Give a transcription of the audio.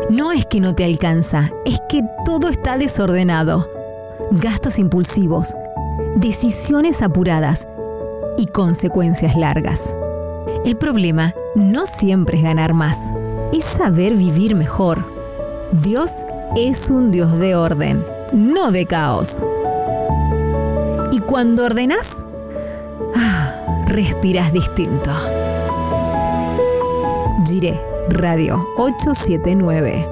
No es que no te alcanza, es que todo está desordenado. Gastos impulsivos, decisiones apuradas y consecuencias largas. El problema no siempre es ganar más, es saber vivir mejor. Dios es un Dios de orden, no de caos. Y cuando ordenás, respirás distinto. Jiré Radio 879.